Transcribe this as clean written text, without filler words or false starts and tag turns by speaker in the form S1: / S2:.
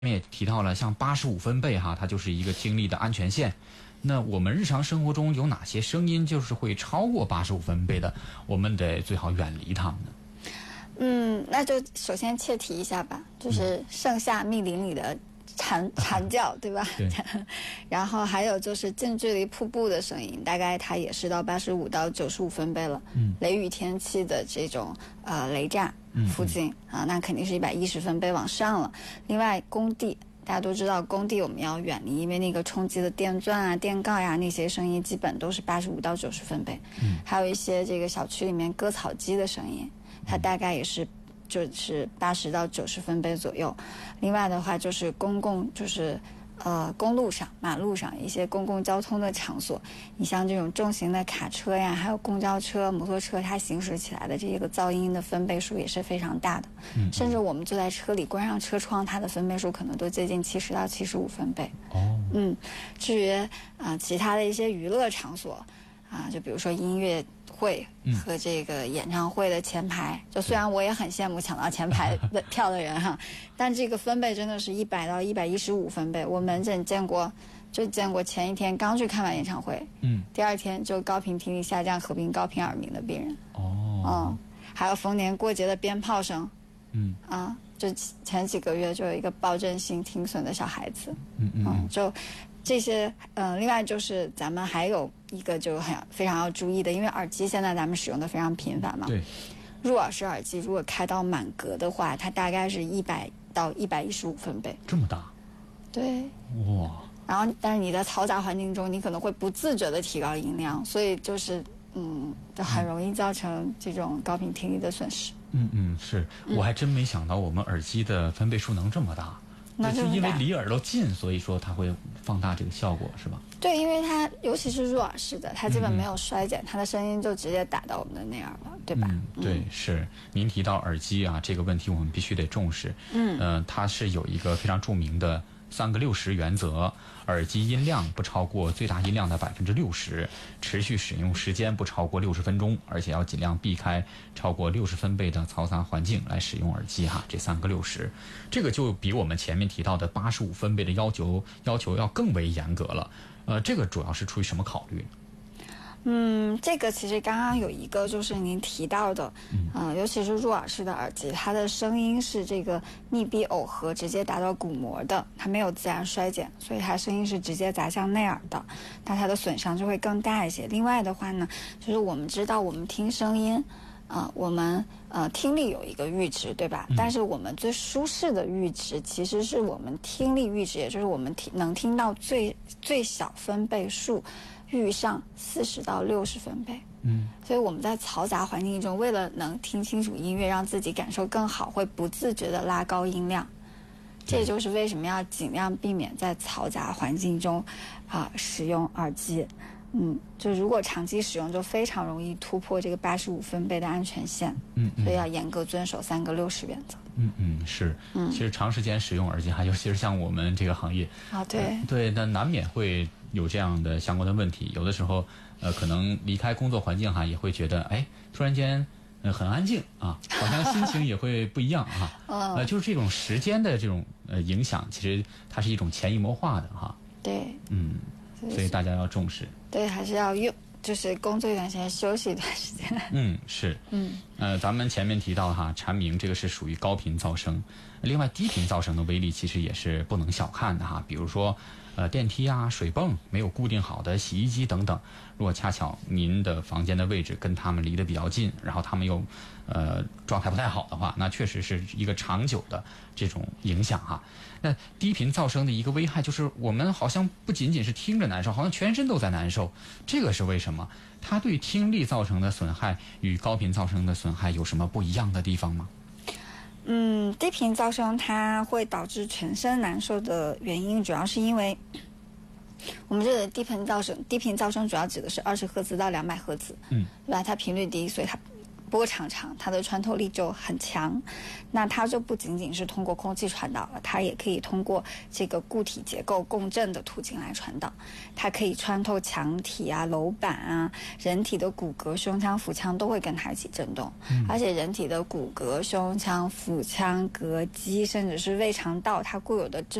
S1: 也提到了像85分贝哈，它就是一个听力的安全线。那我们日常生活中有哪些声音就是会超过85分贝的，我们得最好远离它们呢？
S2: 那就首先切题一下吧，就是盛夏密林里的蝉叫，对吧？
S1: 对。
S2: 然后还有就是近距离瀑布的声音，大概它也是到85到95分贝了。雷雨天气的这种雷炸附近那肯定是110分贝往上了。另外工地。大家都知道，工地我们要远离，因为那个冲击的电钻啊、电锆呀那些声音，基本都是85到90分贝。还有一些这个小区里面割草机的声音，它大概也是就是80到90分贝左右。另外的话就是公路上、马路上一些公共交通的场所，你像这种重型的卡车呀，还有公交车、摩托车，它行驶起来的这个噪音的分贝数也是非常大的。甚至我们坐在车里关上车窗，它的分贝数可能都接近70到75分贝。至于其他的一些娱乐场所就比如说音乐会和这个演唱会的前排，就虽然我也很羡慕抢到前排的票的人但这个分贝真的是100到115分贝。我门诊见过前一天刚去看完演唱会，第二天就高频听力下降合并高频耳鸣的病人。还有逢年过节的鞭炮声，就前几个月就有一个暴振性听损的小孩子。就这些另外就是咱们还有一个就非常要注意的，因为耳机现在咱们使用的非常频繁嘛。
S1: 对。
S2: 入耳式耳机如果开到满格的话，它大概是100到115分贝。
S1: 这么大？
S2: 对。
S1: 哇。
S2: 然后但是你在嘈杂环境中，你可能会不自觉的提高音量，所以就是就很容易造成这种高频听力的损失。
S1: 是，我还真没想到我们耳机的分贝数能这么大。就是因为离耳朵近，所以说它会放大这个效果，是吧？
S2: 对，因为它尤其是入耳式的，它基本没有衰减，它的声音就直接打到我们的内耳了，对吧？
S1: 对，是。您提到耳机这个问题我们必须得重视。它是有一个非常著名的3个60原则，耳机音量不超过最大音量的60%，持续使用时间不超过60分钟，而且要尽量避开超过60分贝的嘈杂环境来使用耳机这3个60，这个就比我们前面提到的85分贝的要求要更为严格了。这个主要是出于什么考虑呢？
S2: 这个其实刚刚有一个就是您提到的，尤其是入耳式的耳机，它的声音是这个密闭耦合，直接达到鼓膜的，它没有自然衰减，所以它声音是直接砸向内耳的，那它的损伤就会更大一些。另外的话呢，就是我们知道我们听声音，我们听力有一个阈值，对吧？但是我们最舒适的阈值其实是我们听力阈值，也就是我们能听到最小分贝数遇上40到60分贝。所以我们在嘈杂环境中，为了能听清楚音乐，让自己感受更好，会不自觉地拉高音量。这就是为什么要尽量避免在嘈杂环境中使用耳机。就如果长期使用，就非常容易突破这个85分贝的安全线。所以要严格遵守3个60原则。
S1: 是。其实长时间使用耳机尤其是像我们这个行业对，那难免会有这样的相关的问题。有的时候可能离开工作环境也会觉得突然间很安静好像心情也会不一样就是这种时间的这种影响，其实它是一种潜移默化的
S2: 对。
S1: 所以大家要重视。
S2: 对，还是要就是工作一段时间，休息一段时间。
S1: 是。咱们前面提到蝉鸣这个是属于高频噪声，另外低频噪声的威力其实也是不能小看的比如说电梯水泵没有固定好的洗衣机等等，如果恰巧您的房间的位置跟他们离得比较近，然后他们又状态不太好的话，那确实是一个长久的这种影响那低频噪声的一个危害就是我们好像不仅仅是听着难受，好像全身都在难受。这个是为什么？它对听力造成的损害与高频噪声的损害有什么不一样的地方吗？
S2: 低频噪声它会导致全身难受的原因，主要是因为我们这个低频噪声主要指的是20赫兹到200赫兹，对吧？它频率低，所以它波长长，它的穿透力就很强。那它就不仅仅是通过空气传导了，它也可以通过这个固体结构共振的途径来传导。它可以穿透墙体啊、楼板啊，人体的骨骼、胸腔、腹腔都会跟它一起震动。而且人体的骨骼、胸腔、腹腔、膈肌，甚至是胃肠道，它固有的